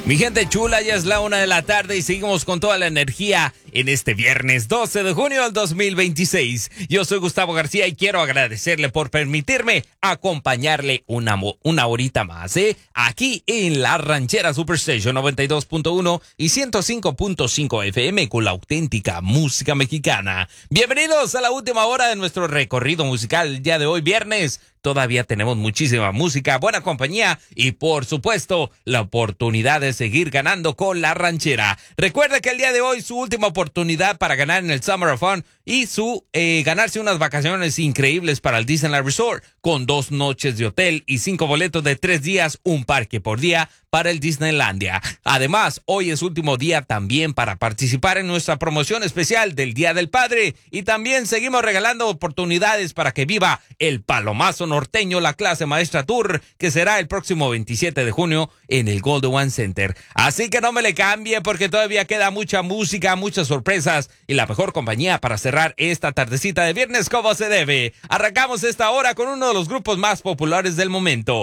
Mi gente chula, ya es la 1 de la tarde y seguimos con toda la energía en este viernes 12 de junio del 2026. Yo soy Gustavo García y quiero agradecerle por permitirme acompañarle una horita más, aquí en la Ranchera Superstation 92.1 y 105.5 FM con la auténtica música mexicana. Bienvenidos a la última hora de nuestro recorrido musical el día de hoy, viernes. Todavía tenemos muchísima música, buena compañía y, por supuesto, la oportunidad de seguir ganando con la ranchera. Recuerda que el día de hoy su última oportunidad para ganar en el Summer of Fun y ganarse unas vacaciones increíbles para el Disneyland Resort con 2 noches de hotel y 5 boletos de 3 días, un parque por día para el Disneylandia. Además, hoy es último día también para participar en nuestra promoción especial del Día del Padre y también seguimos regalando oportunidades para que viva el Palomazo Norteño, la clase maestra tour, que será el próximo 27 de junio en el Golden One Center. Así que no me le cambie porque todavía queda mucha música, muchas sorpresas y la mejor compañía para cerrar esta tardecita de viernes como se debe. Arrancamos esta hora con uno de los grupos más populares del momento.